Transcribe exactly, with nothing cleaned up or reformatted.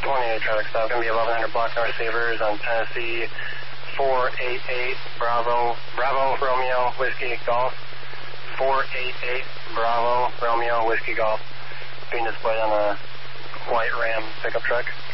twenty-eight traffic stop, going to be eleven hundred blocks on receivers on Tennessee four eight eight Bravo, Bravo Romeo Whiskey Golf. four eight eight Bravo Romeo Whiskey Golf. Being displayed on a white Ram pickup truck.